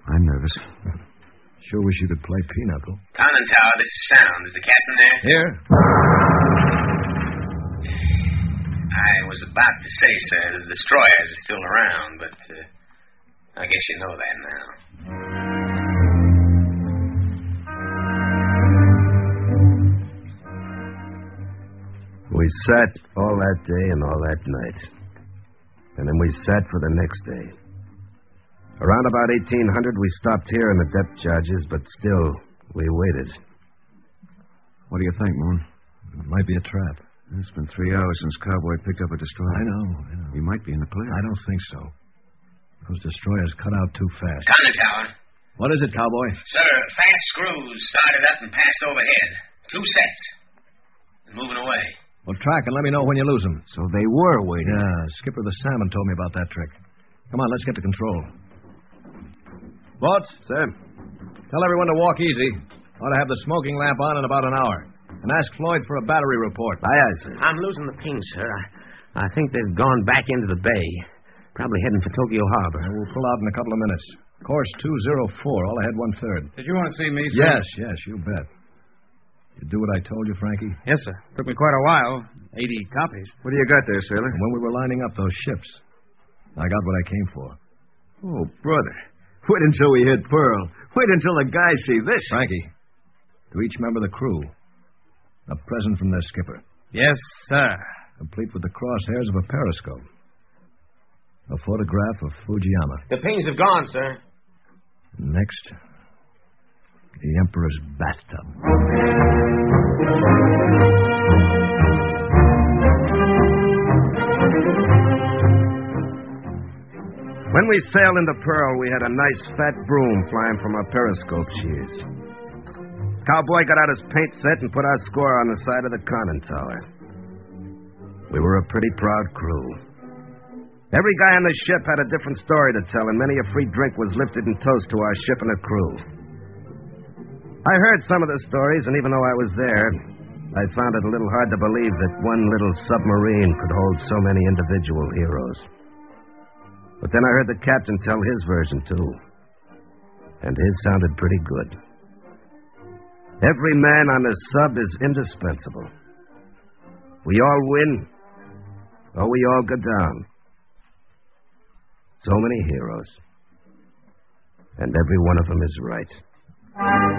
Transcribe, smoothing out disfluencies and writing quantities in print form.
I'm nervous. Sure wish you could play pinochle. Conning Tower, this is Sound. Is the captain there? Here. I was about to say, sir, the destroyers are still around, but I guess you know that now. We sat all that day and all that night. And then we sat for the next day. Around about 1800, we stopped here in the depth charges, but still, we waited. What do you think, Moon? It might be a trap. It's been 3 hours since Cowboy picked up a destroyer. I know. He might be in the clear. I don't think so. Those destroyers cut out too fast. Conning Tower. What is it, Cowboy? Sir, fast screws started up and passed overhead. 2 sets. And moving away. Well, track and let me know when you lose them. So they were waiting. Yeah, Skipper the Salmon told me about that trick. Come on, let's get to control. Boats? Sir? Tell everyone to walk easy. Ought to have the smoking lamp on in about an hour. And ask Floyd for a battery report. Aye, sir. I'm losing the ping, sir. I think they've gone back into the bay. Probably heading for Tokyo Harbor. We'll pull out in a couple of minutes. Course 204. All ahead 1/3. Did you want to see me, sir? Yes, you bet. You do what I told you, Frankie? Yes, sir. Took me quite a while. 80 copies. What do you got there, sailor? And when we were lining up those ships, I got what I came for. Oh, brother. Wait until we hit Pearl. Wait until the guys see this. Frankie, to each member of the crew, a present from their skipper. Yes, sir. Complete with the crosshairs of a periscope. A photograph of Fujiyama. The pings have gone, sir. Next, the Emperor's bathtub. When we sailed into Pearl, we had a nice fat broom flying from our periscope shears. Cowboy got out his paint set and put our score on the side of the conning tower. We were a pretty proud crew. Every guy on the ship had a different story to tell, and many a free drink was lifted in toast to our ship and her crew. I heard some of the stories, and even though I was there, I found it a little hard to believe that one little submarine could hold so many individual heroes. But then I heard the captain tell his version, too. And his sounded pretty good. Every man on the sub is indispensable. We all win, or we all go down. So many heroes. And every one of them is right.